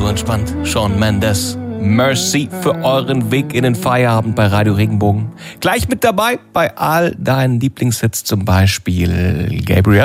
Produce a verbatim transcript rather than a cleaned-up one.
so entspannt. Shawn Mendes, Mercy für euren Weg in den Feierabend bei Radio Regenbogen. Gleich mit dabei bei all deinen Lieblingshits, zum Beispiel Gabriel.